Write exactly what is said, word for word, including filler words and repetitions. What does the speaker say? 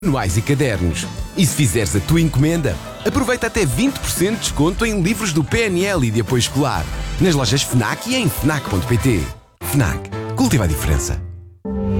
manuais e cadernos. E se fizeres a tua encomenda, aproveita até vinte por cento de desconto em livros do P N L e de apoio escolar. Nas lojas FNAC e em fnac ponto pt. FNAC. Cultiva a diferença.